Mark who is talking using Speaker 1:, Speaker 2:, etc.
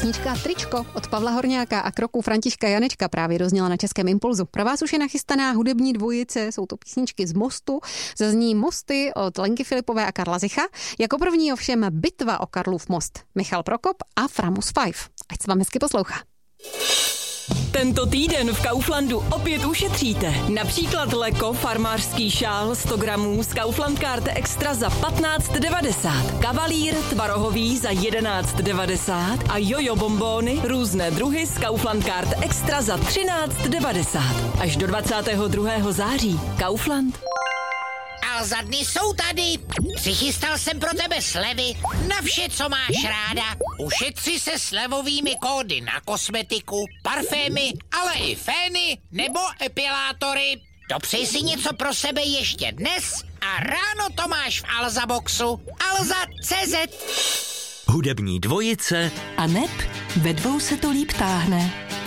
Speaker 1: Písnička Tričko od Pavla Horňáka a kroků Františka Janečka právě dozněla na Českém Impulzu. Pro vás už je nachystaná hudební dvojice, jsou to písničky z Mostu, zazní Mosty od Lenky Filipové a Karla Zicha. Jako první ovšem bitva o Karlův most. Michal Prokop a Framus 5. Ať se vám hezky poslouchá.
Speaker 2: Tento týden v Kauflandu opět ušetříte. Například Leko farmářský šál 100 gramů z Kaufland Card Extra za 15,90. Kavalír tvarohový za 11,90. A jojo bombóny různé druhy z Kaufland Card Extra za 13,90. Až do 22. září. Kaufland.
Speaker 3: A za dny jsou tady. Přichystal jsem pro tebe slevy na vše, co máš ráda. Ušetři se slevovými kódy na kosmetiku, parfémy, ale i fény nebo epilátory. Dopřej si něco pro sebe ještě dnes a ráno to máš v Alza Boxu. Alza.cz.
Speaker 4: Hudební dvojice
Speaker 2: a neb ve dvou se to líp táhne.